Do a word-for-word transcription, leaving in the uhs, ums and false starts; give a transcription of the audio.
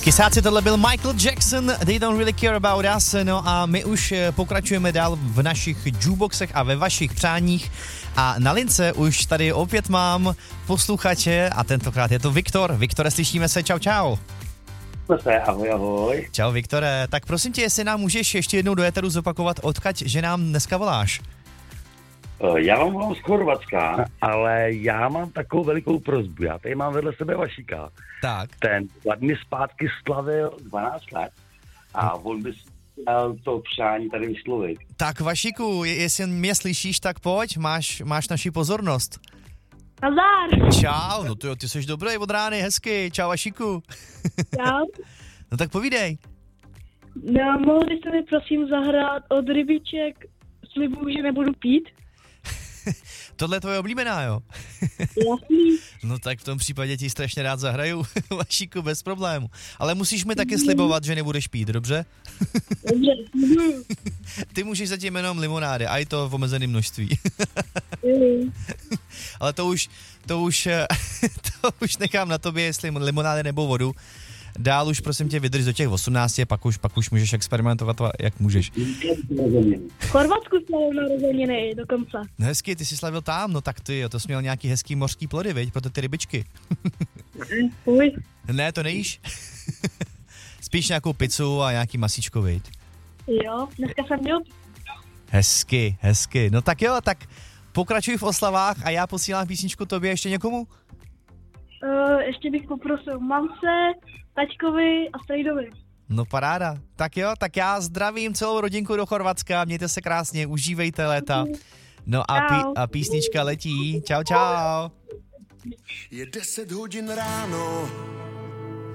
Kysáci, tohle byl Michael Jackson, They Don't Really Care About Us, no a my už pokračujeme dál v našich jukeboxech a ve vašich přáních a na lince už tady opět mám posluchače a tentokrát je to Viktor. Viktore, slyšíme se, čau čau. Ahoj, ahoj. Čau Viktore, tak prosím tě, jestli nám můžeš ještě jednou do éteru zopakovat, odkud, že nám dneska voláš? Já vám volám z Chorvatska, ale já mám takovou velikou prosbu. Já tady mám vedle sebe Vašíka. Tak. Ten dva dny zpátky slavil dvanáct let a on by měl to přání tady vyslovit. Tak Vašíku, jestli mě slyšíš, tak pojď, máš, máš naši pozornost. Nazdar. Čau, no ty, ty jsi dobrý od rány, hezky, čau Vašíku. Čau. No tak povídej. No, mohl byste mi prosím zahrát od Rybiček Slibuju, že nebudu pít? Tohle je tvoje oblíbená, jo? Jasný. No tak v tom případě ti strašně rád zahraju, Vašíku, bez problému. Ale musíš mi taky slibovat, že nebudeš pít, dobře? Dobře. Ty můžeš zatím jenom limonády, a i to v omezeném množství. Ale to už, to už, to už nechám na tobě, jestli limonády nebo vodu. Dál už prosím tě vydrž do těch osmnácti, pak už, pak už můžeš experimentovat, jak můžeš. V Chorvatsku slavil narozeniny dokonce. No hezky, ty jsi slavil tam, no tak ty, jo, to jsi měl nějaký hezký mořský plody, viď, pro ty rybičky. Fuj. Ne, to nejíš? Spíš nějakou pizzu a nějaký masíčko, viď? Jo, dneska jsem měl. Hezky, hezky. No tak jo, tak pokračuj v oslavách a já posílám písničku tobě ještě někomu? Uh, ještě bych poprosil mamce, taťkovi a strejdovi. No paráda. Tak jo, tak já zdravím celou rodinku do Chorvatska, mějte se krásně, užívejte léta. No a, pí- a písnička letí. Čau, čau. Je deset hodin ráno,